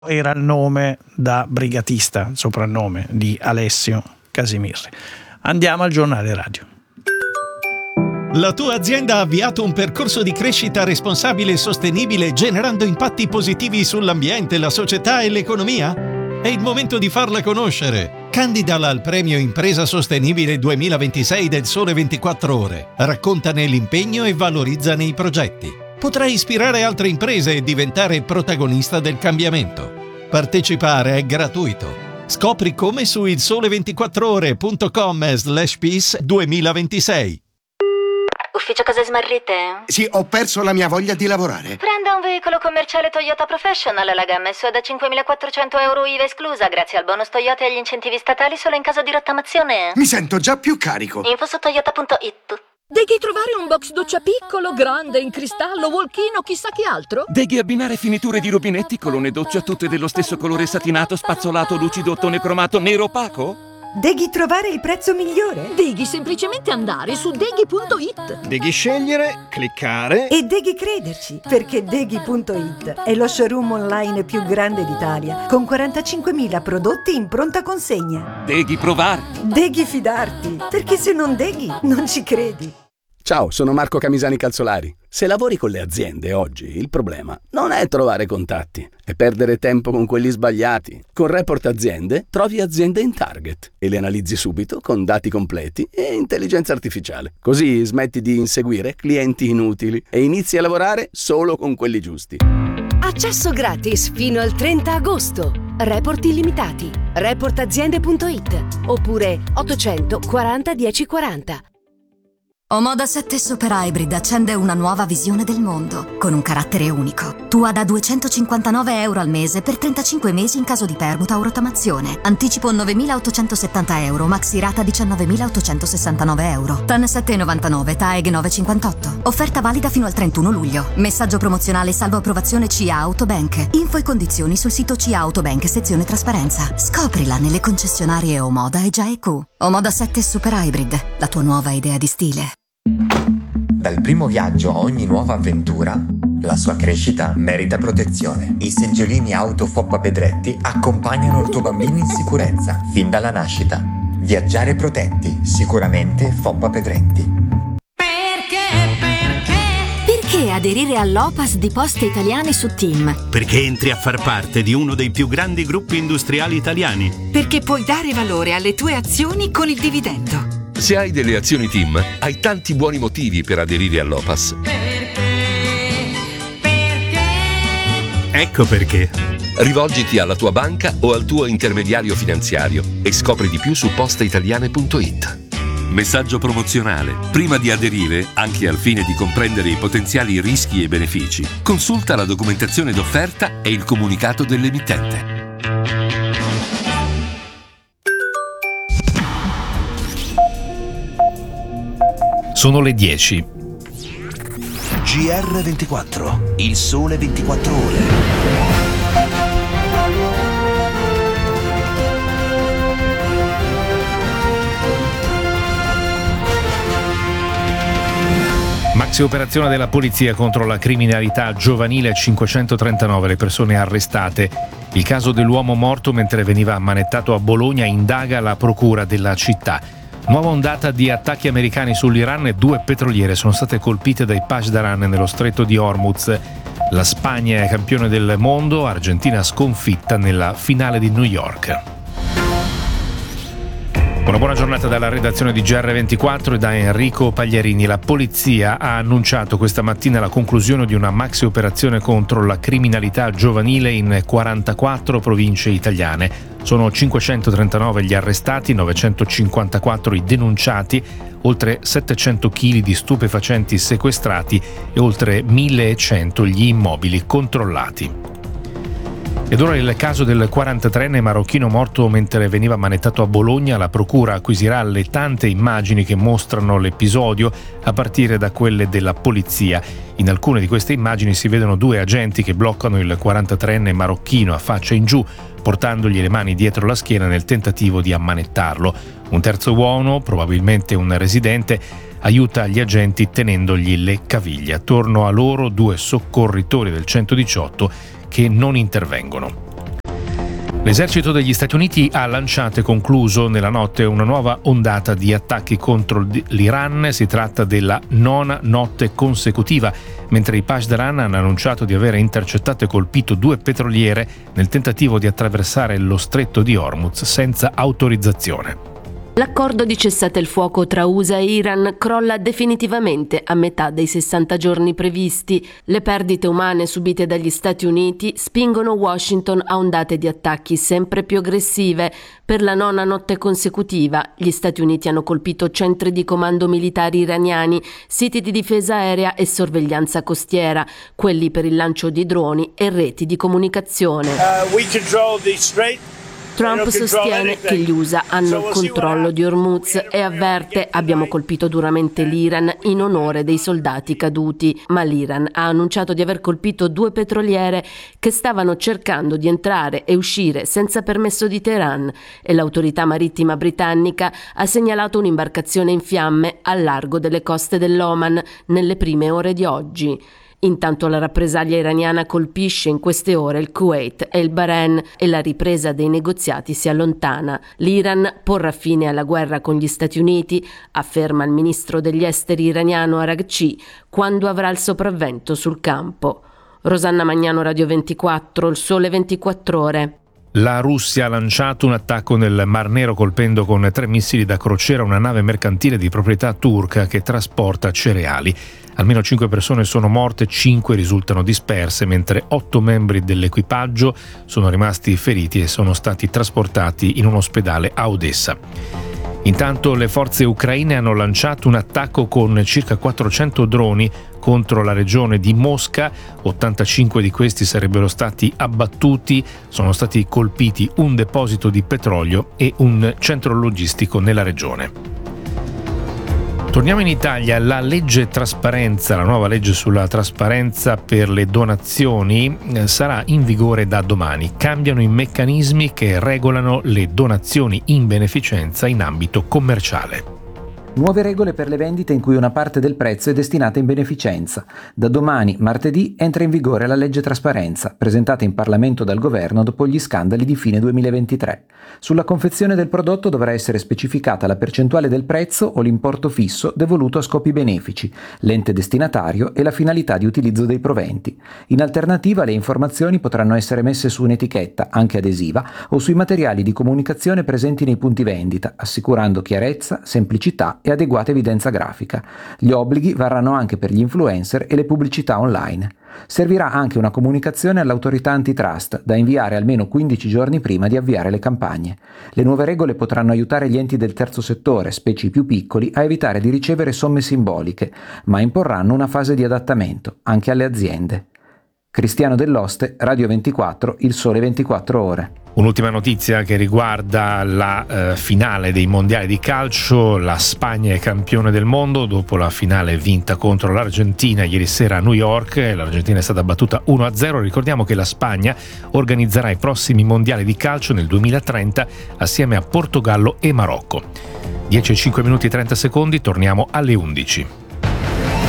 Era il nome da brigatista, soprannome di Alessio Casimirri. Andiamo al giornale radio. La tua azienda ha avviato un percorso di crescita responsabile e sostenibile generando impatti positivi sull'ambiente, la società e l'economia? È il momento di farla conoscere. Candidala al premio Impresa Sostenibile 2026 del Sole 24 Ore. Raccontane l'impegno e valorizzane i progetti. Potrai ispirare altre imprese e diventare protagonista del cambiamento. Partecipare è gratuito. Scopri come su ilsole24ore.com/peace 2026. Ufficio cose smarrite? Sì, ho perso la mia voglia di lavorare. Prenda un veicolo commerciale Toyota Professional. La gamma è da 5.400 euro IVA esclusa, grazie al bonus Toyota e agli incentivi statali solo in caso di rottamazione. Mi sento già più carico. Info su toyota.it. Devi trovare un box doccia piccolo, grande, in cristallo, walk-in o chissà che altro? Devi abbinare finiture di rubinetti, colonne doccia tutte dello stesso colore satinato, spazzolato, lucido, ottone cromato, nero opaco? Devi trovare il prezzo migliore? Devi semplicemente andare su deghi.it. Devi scegliere, cliccare e devi crederci, perché deghi.it è lo showroom online più grande d'Italia, con 45.000 prodotti in pronta consegna. Devi provarti. Devi fidarti, perché se non deghi, non ci credi. Ciao, sono Marco Camisani Calzolari. Se lavori con le aziende oggi, il problema non è trovare contatti, è perdere tempo con quelli sbagliati. Con Report Aziende trovi aziende in target e le analizzi subito con dati completi e intelligenza artificiale. Così smetti di inseguire clienti inutili e inizi a lavorare solo con quelli giusti. Accesso gratis fino al 30 agosto. Report illimitati. Reportaziende.it oppure 840 1040. Omoda 7 Super Hybrid accende una nuova visione del mondo, con un carattere unico. Tua da 259 euro al mese per 35 mesi in caso di permuta o rottamazione. Anticipo 9.870 euro, maxi rata 19.869 euro. TAN 7,99, TAEG 9,58. Offerta valida fino al 31 luglio. Messaggio promozionale salvo approvazione CIA Autobank. Info e condizioni sul sito CIA Autobank, sezione trasparenza. Scoprila nelle concessionarie Omoda e Già EQ. Omoda 7 Super Hybrid, la tua nuova idea di stile. Dal primo viaggio a ogni nuova avventura, la sua crescita merita protezione. I seggiolini auto Foppa Pedretti accompagnano il tuo bambino in sicurezza fin dalla nascita. Viaggiare protetti, sicuramente Foppa Pedretti. Perché aderire all'OPAS di Poste Italiane su TIM? Perché entri a far parte di uno dei più grandi gruppi industriali italiani. Perché puoi dare valore alle tue azioni con il dividendo. Se hai delle azioni TIM, hai tanti buoni motivi per aderire all'OPAS. Ecco perché. Rivolgiti alla tua banca o al tuo intermediario finanziario e scopri di più su posteitaliane.it. Messaggio promozionale. Prima di aderire, anche al fine di comprendere i potenziali rischi e benefici, consulta la documentazione d'offerta e il comunicato dell'emittente. Sono le 10. GR24, il sole 24 ore. Maxi operazione della polizia contro la criminalità giovanile, 539 le persone arrestate. Il caso dell'uomo morto mentre veniva ammanettato a Bologna indaga la procura della città. Nuova ondata di attacchi americani sull'Iran e 2 petroliere sono state colpite dai Pasdaran nello stretto di Hormuz. La Spagna è campione del mondo, Argentina sconfitta nella finale di New York. Una buona giornata dalla redazione di GR24 e da Enrico Pagliarini. La polizia ha annunciato questa mattina la conclusione di una maxi operazione contro la criminalità giovanile in 44 province italiane. Sono 539 gli arrestati, 954 i denunciati, oltre 700 kg di stupefacenti sequestrati e oltre 1100 gli immobili controllati. Ed ora il caso del 43enne marocchino morto mentre veniva ammanettato a Bologna. La procura acquisirà le tante immagini che mostrano l'episodio, a partire da quelle della polizia. In alcune di queste immagini si vedono 2 agenti che bloccano il 43enne marocchino a faccia in giù, portandogli le mani dietro la schiena nel tentativo di ammanettarlo. Un terzo uomo, probabilmente un residente, aiuta gli agenti tenendogli le caviglie. Attorno a loro 2 soccorritori del 118 che non intervengono. L'esercito degli Stati Uniti ha lanciato e concluso nella notte una nuova ondata di attacchi contro l'Iran. Si tratta della 9ª notte consecutiva, mentre i Pasdaran hanno annunciato di aver intercettato e colpito 2 petroliere nel tentativo di attraversare lo stretto di Hormuz senza autorizzazione. L'accordo di cessate il fuoco tra USA e Iran crolla definitivamente a metà dei 60 giorni previsti. Le perdite umane subite dagli Stati Uniti spingono Washington a ondate di attacchi sempre più aggressive. Per la 9ª notte consecutiva, gli Stati Uniti hanno colpito centri di comando militari iraniani, siti di difesa aerea e sorveglianza costiera, quelli per il lancio di droni e reti di comunicazione. Trump sostiene che gli USA hanno il controllo di Hormuz e avverte: abbiamo colpito duramente l'Iran in onore dei soldati caduti, ma l'Iran ha annunciato di aver colpito 2 petroliere che stavano cercando di entrare e uscire senza permesso di Teheran, e l'autorità marittima britannica ha segnalato un'imbarcazione in fiamme al largo delle coste dell'Oman nelle prime ore di oggi. Intanto la rappresaglia iraniana colpisce in queste ore il Kuwait e il Bahrain e la ripresa dei negoziati si allontana. L'Iran porrà fine alla guerra con gli Stati Uniti, afferma il ministro degli esteri iraniano Araghchi, quando avrà il sopravvento sul campo. Rosanna Magnano, Radio 24, Il Sole 24 Ore. La Russia ha lanciato un attacco nel Mar Nero colpendo con 3 missili da crociera una nave mercantile di proprietà turca che trasporta cereali. Almeno 5 persone sono morte, 5 risultano disperse, mentre 8 membri dell'equipaggio sono rimasti feriti e sono stati trasportati in un ospedale a Odessa. Intanto le forze ucraine hanno lanciato un attacco con circa 400 droni contro la regione di Mosca. 85 di questi sarebbero stati abbattuti. Sono stati colpiti un deposito di petrolio e un centro logistico nella regione. Torniamo in Italia. La legge trasparenza, la nuova legge sulla trasparenza per le donazioni sarà in vigore da domani. Cambiano i meccanismi che regolano le donazioni in beneficenza in ambito commerciale. Nuove regole per le vendite in cui una parte del prezzo è destinata in beneficenza. Da domani, martedì, entra in vigore la legge trasparenza, presentata in Parlamento dal governo dopo gli scandali di fine 2023. Sulla confezione del prodotto dovrà essere specificata la percentuale del prezzo o l'importo fisso devoluto a scopi benefici, l'ente destinatario e la finalità di utilizzo dei proventi. In alternativa, le informazioni potranno essere messe su un'etichetta, anche adesiva, o sui materiali di comunicazione presenti nei punti vendita, assicurando chiarezza, semplicità e adeguata evidenza grafica. Gli obblighi varranno anche per gli influencer e le pubblicità online. Servirà anche una comunicazione all'autorità antitrust da inviare almeno 15 giorni prima di avviare le campagne. Le nuove regole potranno aiutare gli enti del terzo settore, specie i più piccoli, a evitare di ricevere somme simboliche, ma imporranno una fase di adattamento anche alle aziende. Cristiano Dell'Oste, Radio 24, Il Sole 24 Ore. Un'ultima notizia che riguarda la finale dei mondiali di calcio. La Spagna è campione del mondo dopo la finale vinta contro l'Argentina ieri sera a New York. L'Argentina è stata battuta 1-0. Ricordiamo che la Spagna organizzerà i prossimi mondiali di calcio nel 2030 assieme a Portogallo e Marocco. 10:05 minuti e 30 secondi, torniamo alle 11.